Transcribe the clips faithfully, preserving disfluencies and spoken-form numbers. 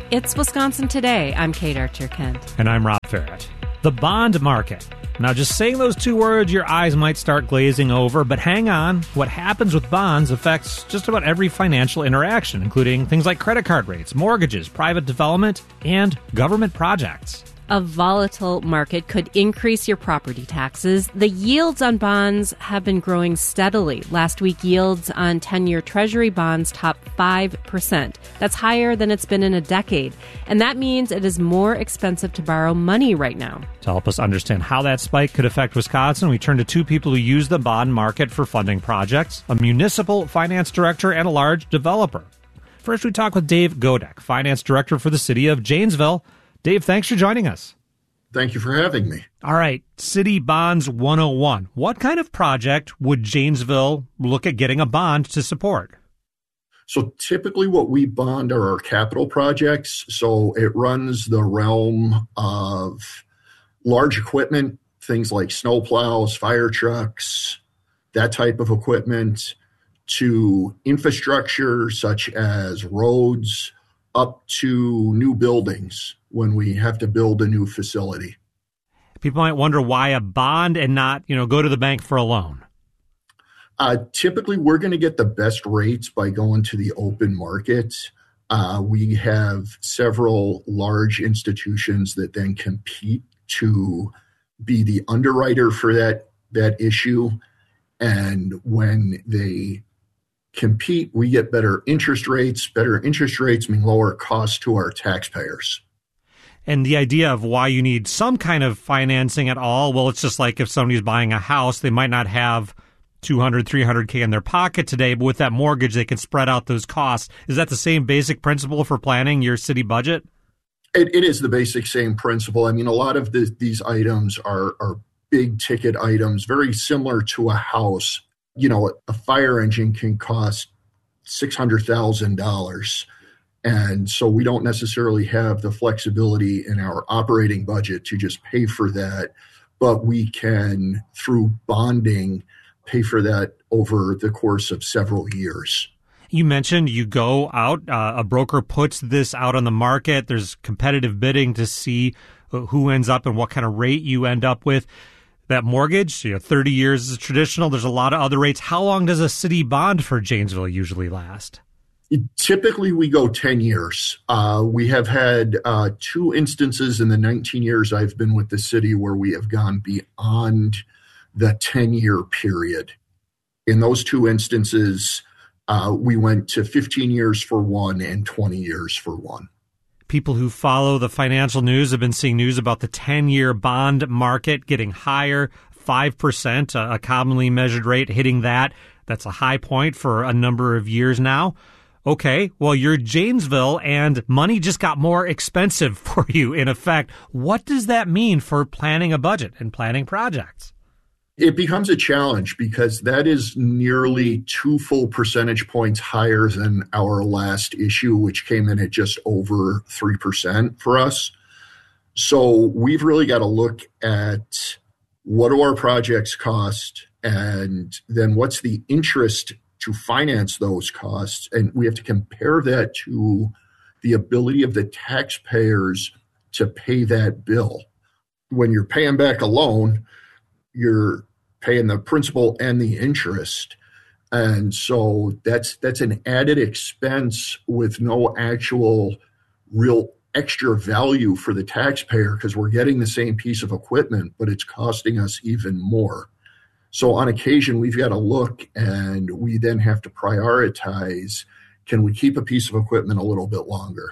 It's Wisconsin Today. I'm Kate Archer-Kent. And I'm Rob Ferret. The bond market. Now, just saying those two words, your eyes might start glazing over, but hang on. What happens with bonds affects just about every financial interaction, including things like credit card rates, mortgages, private development, and government projects. A volatile market could increase your property taxes. The yields on bonds have been growing steadily. Last week, yields on ten-year Treasury bonds topped five percent. That's higher than it's been in a decade. And that means it is more expensive to borrow money right now. To help us understand how that spike could affect Wisconsin, we turn to two people who use the bond market for funding projects, a municipal finance director and a large developer. First, we talk with Dave Godek, finance director for the city of Janesville. Dave, thanks for joining us. Thank you for having me. All right, City Bonds one oh one. What kind of project would Janesville look at getting a bond to support? So typically what we bond are our capital projects. So it runs the realm of large equipment, things like snowplows, fire trucks, that type of equipment, to infrastructure such as roads, up to new buildings when we have to build a new facility. People might wonder why a bond and not, you know, go to the bank for a loan. Uh, typically, we're going to get the best rates by going to the open market. Uh, we have several large institutions that then compete to be the underwriter for that, that issue. And when they compete, we get better interest rates. Better interest rates mean lower costs to our taxpayers. And the idea of why you need some kind of financing at all, well, it's just like if somebody's buying a house, they might not have two hundred, three hundred K in their pocket today, but with that mortgage, they can spread out those costs. Is that the same basic principle for planning your city budget? It, it is the basic same principle. I mean, a lot of the, these items are, are big ticket items, very similar to a house. You know, a fire engine can cost six hundred thousand dollars. And so we don't necessarily have the flexibility in our operating budget to just pay for that, but we can, through bonding, pay for that over the course of several years. You mentioned you go out, uh, a broker puts this out on the market. There's competitive bidding to see who ends up and what kind of rate you end up with. That mortgage, you know, thirty years is traditional. There's a lot of other rates. How long does a city bond for Janesville usually last? Typically, we go ten years. Uh, we have had uh, two instances in the nineteen years I've been with the city where we have gone beyond the ten-year period. In those two instances, uh, we went to fifteen years for one and twenty years for one. People who follow the financial news have been seeing news about the ten-year bond market getting higher, five percent, a commonly measured rate, hitting that. That's a high point for a number of years now. Okay, well, you're Janesville, and money just got more expensive for you, in effect. What does that mean for planning a budget and planning projects? It becomes a challenge because that is nearly two full percentage points higher than our last issue, which came in at just over three percent for us. So we've really got to look at what do our projects cost, and then what's the interest to finance those costs. And we have to compare that to the ability of the taxpayers to pay that bill. When you're paying back a loan, you're paying the principal and the interest. And so that's that's an added expense with no actual real extra value for the taxpayer because we're getting the same piece of equipment, but it's costing us even more. So on occasion, we've got to look and we then have to prioritize, can we keep a piece of equipment a little bit longer?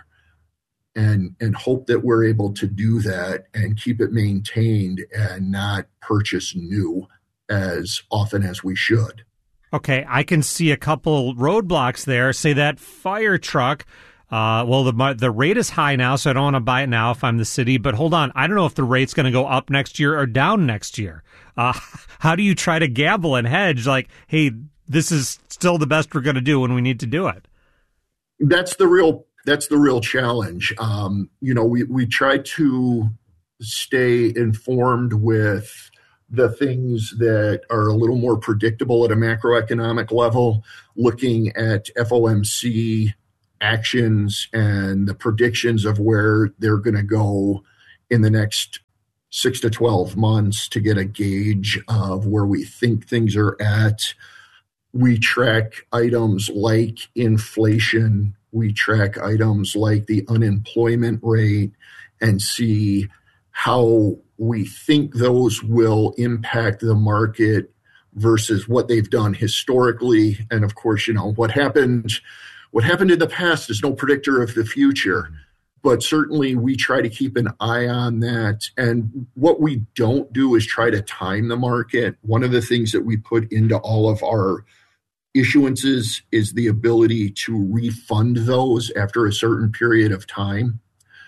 And, and hope that we're able to do that and keep it maintained and not purchase new as often as we should. Okay, I can see a couple roadblocks there. Say that fire truck, uh, well, the the rate is high now, so I don't want to buy it now if I'm the city. But hold on, I don't know if the rate's going to go up next year or down next year. Uh, how do you try to gamble and hedge? Like, hey, this is still the best we're going to do when we need to do it. That's the real that's the real challenge. Um, you know, we we try to stay informed with the things that are a little more predictable at a macroeconomic level, looking at F O M C actions and the predictions of where they're going to go in the next six to twelve months to get a gauge of where we think things are at. We track items like inflation. We track items like the unemployment rate and see how we think those will impact the market versus what they've done historically. And of course, you know, what happened, what happened in the past is no predictor of the future, but certainly we try to keep an eye on that. And what we don't do is try to time the market. One of the things that we put into all of our issuances is the ability to refund those after a certain period of time.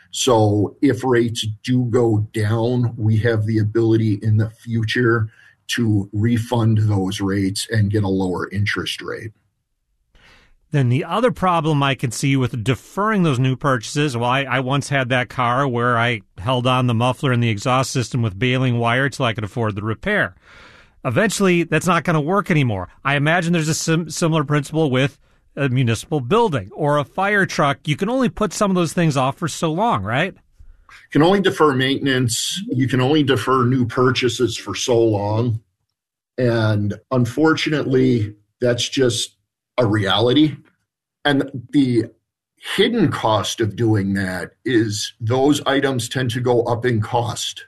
So if rates do go down, we have the ability in the future to refund those rates and get a lower interest rate. Then the other problem I can see with deferring those new purchases, well, I, I once had that car where I held on the muffler and the exhaust system with baling wire till I could afford the repair. Eventually, that's not going to work anymore. I imagine there's a sim- similar principle with a municipal building or a fire truck. You can only put some of those things off for so long, right? You can only defer maintenance. You can only defer new purchases for so long. And unfortunately, that's just a reality. And the hidden cost of doing that is those items tend to go up in cost.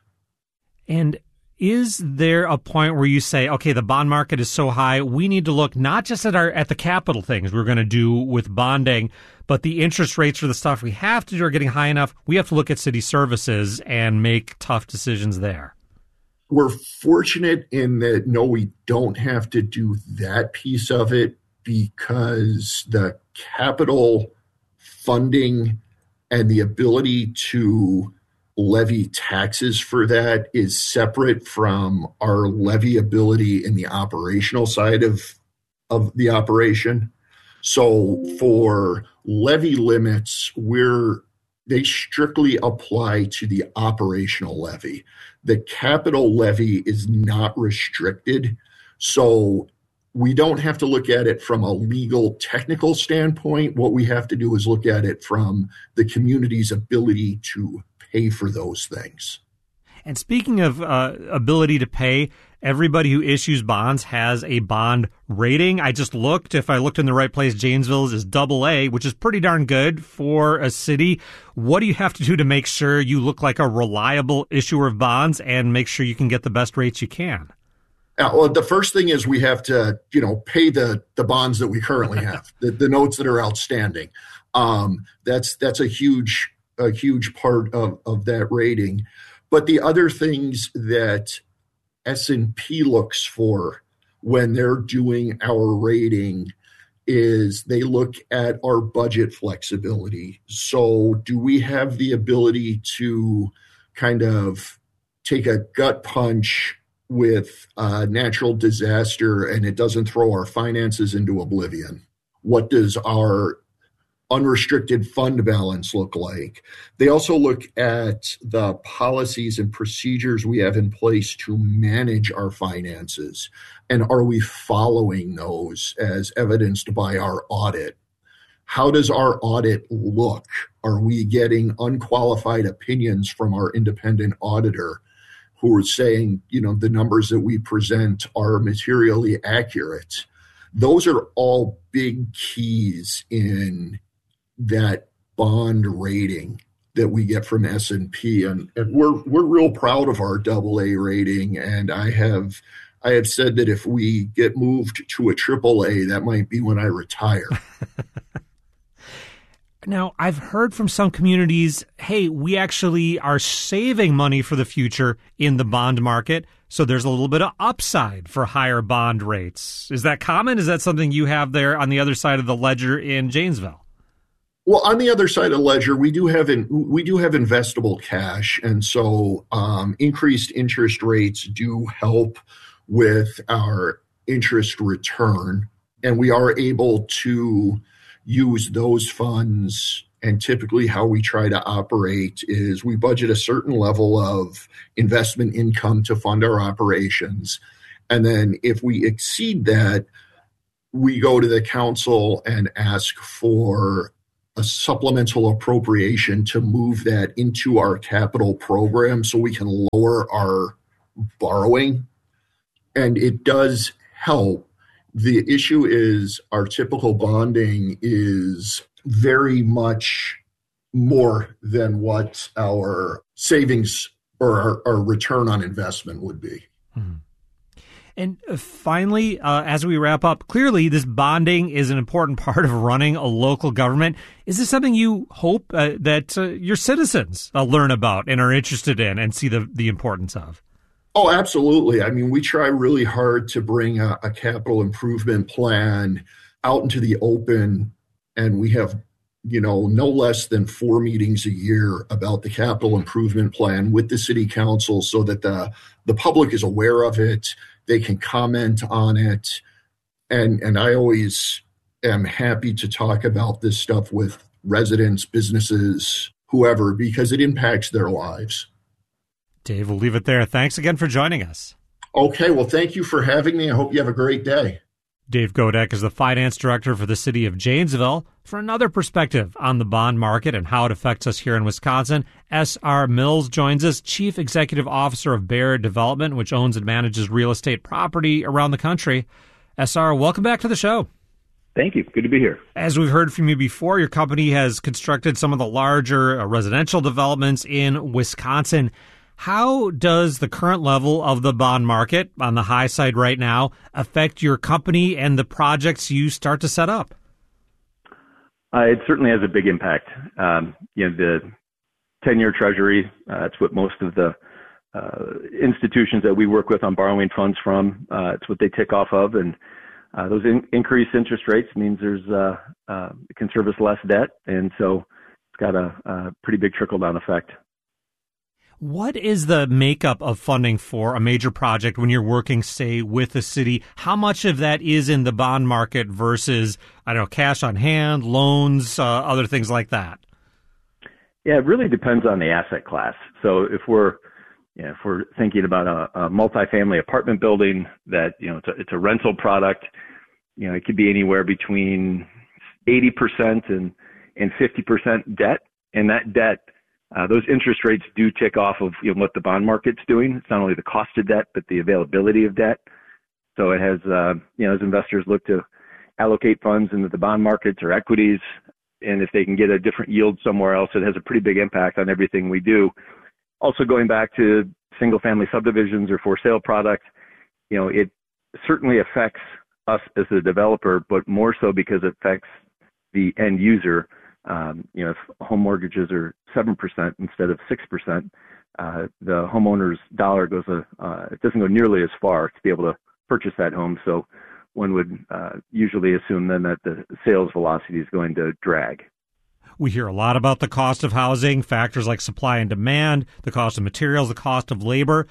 And is there a point where you say, okay, the bond market is so high, we need to look not just at our at the capital things we're going to do with bonding, but the interest rates for the stuff we have to do are getting high enough, we have to look at city services and make tough decisions there? We're fortunate in that, no, we don't have to do that piece of it because the capital funding and the ability to levy taxes for that is separate from our levy ability in the operational side of, of the operation. So for levy limits, we're they strictly apply to the operational levy. The capital levy is not restricted. So we don't have to look at it from a legal technical standpoint. What we have to do is look at it from the community's ability to pay for those things. And speaking of uh, ability to pay, everybody who issues bonds has a bond rating. I just looked. If I looked in the right place, Janesville's is double A, which is pretty darn good for a city. What do you have to do to make sure you look like a reliable issuer of bonds and make sure you can get the best rates you can? Uh, well, the first thing is we have to, you know, pay the the bonds that we currently have, the, the notes that are outstanding. Um, that's that's a huge a huge part of, of that rating. But the other things that S and P looks for when they're doing our rating is they look at our budget flexibility. So do we have the ability to kind of take a gut punch with a natural disaster and it doesn't throw our finances into oblivion? What does our unrestricted fund balance look like? They also look at the policies and procedures we have in place to manage our finances. And are we following those as evidenced by our audit? How does our audit look? Are we getting unqualified opinions from our independent auditor who are saying, you know, the numbers that we present are materially accurate? Those are all big keys in that bond rating that we get from S and P, and, and we're we're real proud of our double A rating. And I have I have said that if we get moved to a triple A, that might be when I retire. Now, I've heard from some communities, hey, we actually are saving money for the future in the bond market, so there's a little bit of upside for higher bond rates. Is that common? Is that something you have there on the other side of the ledger in Janesville? Well, on the other side of the ledger, we do have in, we do have investable cash, and so um, increased interest rates do help with our interest return, and we are able to use those funds. And typically how we try to operate is we budget a certain level of investment income to fund our operations. And then if we exceed that, we go to the council and ask for a supplemental appropriation to move that into our capital program so we can lower our borrowing. And it does help. The issue is our typical bonding is very much more than what our savings or our, our return on investment would be. Hmm. And finally, uh, as we wrap up, clearly this bonding is an important part of running a local government. Is this something you hope uh, that uh, your citizens uh, learn about and are interested in and see the, the importance of? Oh, absolutely. I mean, we try really hard to bring a, a capital improvement plan out into the open, and we have, you know, no less than four meetings a year about the capital improvement plan with the city council so that the, the public is aware of it. They can comment on it. And, and I always am happy to talk about this stuff with residents, businesses, whoever, because it impacts their lives. Dave, we'll leave it there. Thanks again for joining us. Okay, well, thank you for having me. I hope you have a great day. Dave Godek is the finance director for the city of Janesville. For another perspective on the bond market and how it affects us here in Wisconsin, S R Mills joins us, Chief Executive Officer of Bear Development, which owns and manages real estate property around the country. S R, welcome back to the show. Thank you. Good to be here. As we've heard from you before, your company has constructed some of the larger uh, residential developments in Wisconsin. How does the current level of the bond market on the high side right now affect your company and the projects you start to set up? Uh, it certainly has a big impact. Um, you know, the ten-year Treasury, uh, it's what most of the uh, institutions that we work with on borrowing funds from, uh, it's what they tick off of. And uh, those in- increased interest rates means there's uh, uh, it can service less debt. And so it's got a, a pretty big trickle-down effect. What is the makeup of funding for a major project when you're working, say, with the city? How much of that is in the bond market versus, I don't know, cash on hand, loans, uh, other things like that? Yeah, it really depends on the asset class. So if we're, you know, if we're thinking about a, a multifamily apartment building that, you know, it's a, it's a rental product, you know, it could be anywhere between eighty percent and, and fifty percent debt. And that debt, Uh, those interest rates do tick off of, you know, what the bond market's doing. It's not only the cost of debt, but the availability of debt. So it has, uh, you know, as investors look to allocate funds into the bond markets or equities, and if they can get a different yield somewhere else, it has a pretty big impact on everything we do. Also, going back to single-family subdivisions or for-sale product, you know, it certainly affects us as a developer, but more so because it affects the end user. Um, you know, if home mortgages are seven percent instead of six percent, uh, the homeowner's dollar goes, a, uh, it doesn't go nearly as far to be able to purchase that home. So one would uh, usually assume then that the sales velocity is going to drag. We hear a lot about the cost of housing, factors like supply and demand, the cost of materials, the cost of labor.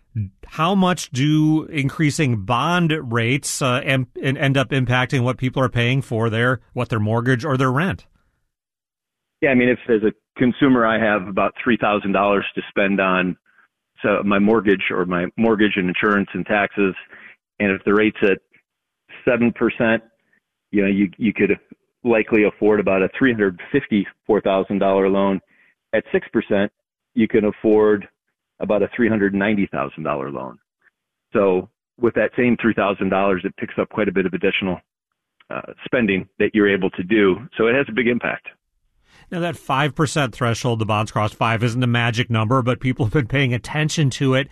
How much do increasing bond rates uh, em- end up impacting what people are paying for their, what their mortgage or their rent? Yeah, I mean, if as a consumer, I have about three thousand dollars to spend on so my mortgage or my mortgage and insurance and taxes, and if the rate's at seven percent, you know, you you could likely afford about a three hundred fifty-four thousand dollars loan. At six percent, you can afford about a three hundred ninety thousand dollars loan. So with that same three thousand dollars, it picks up quite a bit of additional uh, spending that you're able to do. So it has a big impact. Now, that five percent threshold, the bonds cross five, isn't a magic number, but people have been paying attention to it.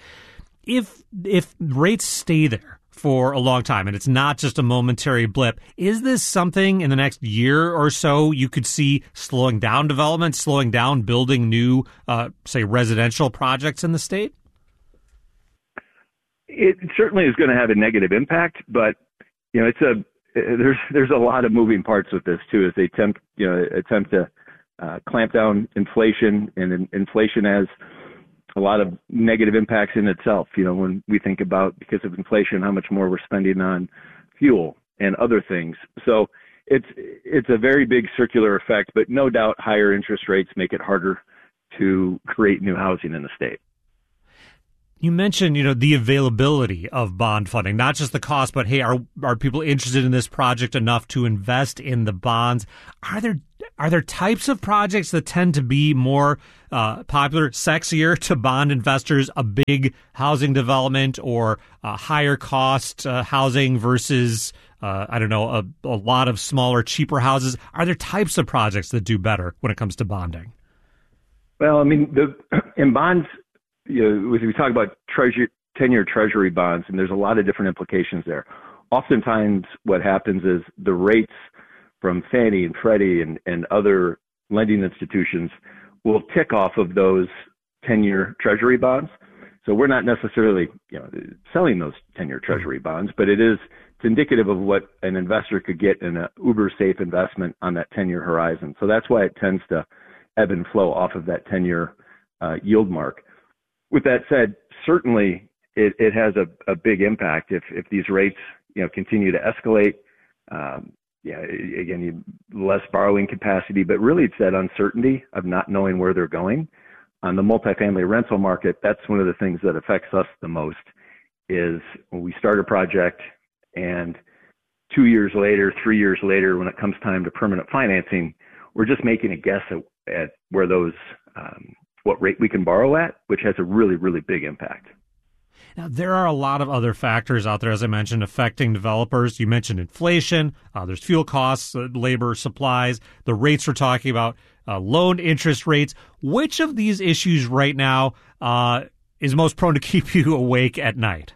If if rates stay there for a long time, and it's not just a momentary blip, is this something in the next year or so you could see slowing down development, slowing down building new, uh, say, residential projects in the state? It certainly is going to have a negative impact, but you know, it's a there's there's a lot of moving parts with this too, as they attempt you know attempt to Uh, clamp down inflation, and in, inflation has a lot of negative impacts in itself. You know, when we think about, because of inflation, how much more we're spending on fuel and other things. So it's it's a very big circular effect, but no doubt higher interest rates make it harder to create new housing in the state. You mentioned, you know, the availability of bond funding, not just the cost, but hey, are are people interested in this project enough to invest in the bonds? Are there Are there types of projects that tend to be more uh, popular, sexier to bond investors, a big housing development or uh, higher cost uh, housing versus, uh, I don't know, a, a lot of smaller, cheaper houses? Are there types of projects that do better when it comes to bonding? Well, I mean, the in bonds, you know, we talk about treasury, ten-year treasury bonds, and there's a lot of different implications there. Oftentimes what happens is the rates from Fannie and Freddie and, and other lending institutions will tick off of those ten-year treasury bonds. So we're not necessarily, you know, selling those ten-year treasury bonds, but it is it's indicative of what an investor could get in an uber safe investment on that ten-year horizon. So that's why it tends to ebb and flow off of that ten-year uh, yield mark. With that said, certainly it, it has a, a big impact if if these rates, you know, continue to escalate. Um, yeah, again, you, less borrowing capacity, but really it's that uncertainty of not knowing where they're going. On the multifamily rental market, that's one of the things that affects us the most. Is when we start a project and two years later, three years later, when it comes time to permanent financing, we're just making a guess at, at where those, um, what rate we can borrow at, which has a really, really big impact. Now, there are a lot of other factors out there, as I mentioned, affecting developers. You mentioned inflation. Uh, there's fuel costs, uh, labor, supplies, the rates we're talking about, uh, loan interest rates. Which of these issues right now uh, is most prone to keep you awake at night?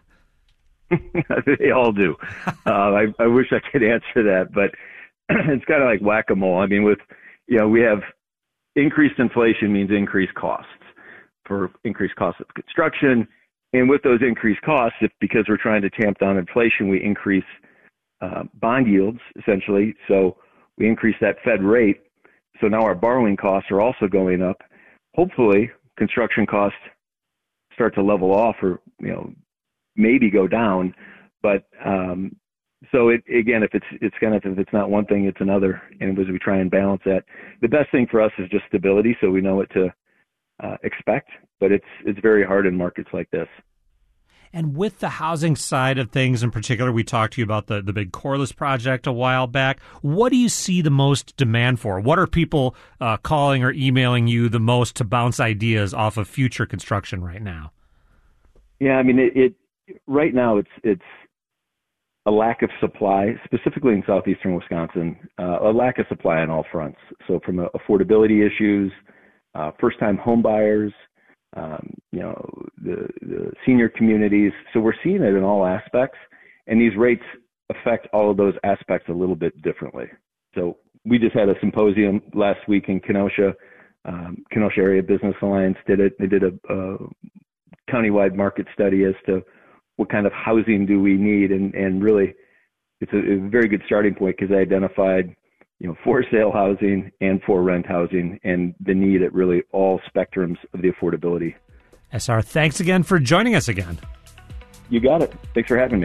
They all do. Uh, I, I wish I could answer that, but it's kind of like whack-a-mole. I mean, with, you know, we have increased inflation means increased costs for increased costs of construction. And with those increased costs, if because we're trying to tamp down inflation, we increase uh, bond yields, essentially. So we increase that Fed rate. So now our borrowing costs are also going up. Hopefully, construction costs start to level off or, you know, maybe go down. But um, so it, again, if it's it's kind of if it's not one thing, it's another. And as we try and balance that, the best thing for us is just stability, so we know what to uh, expect. But it's it's very hard in markets like this. And with the housing side of things in particular, we talked to you about the, the big Corliss project a while back. What do you see the most demand for? What are people uh, calling or emailing you the most to bounce ideas off of future construction right now? Yeah, I mean, it, it right now it's it's a lack of supply, specifically in southeastern Wisconsin, uh, a lack of supply on all fronts. So from uh, affordability issues, uh, first-time home buyers, Um, you know, the, the senior communities. So we're seeing it in all aspects, and these rates affect all of those aspects a little bit differently. So we just had a symposium last week in Kenosha. Um, Kenosha Area Business Alliance did it. They did a, a countywide market study as to what kind of housing do we need, and, and really it's a, a very good starting point because they identified, you know, for sale housing and for rent housing, and the need at really all spectrums of the affordability. S R, thanks again for joining us again. You got it. Thanks for having me.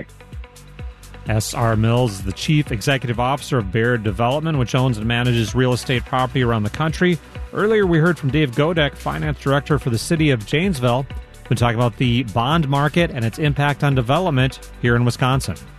S R Mills is the Chief Executive Officer of Baird Development, which owns and manages real estate property around the country. Earlier, we heard from Dave Godek, Finance Director for the City of Janesville. We're talking about the bond market and its impact on development here in Wisconsin.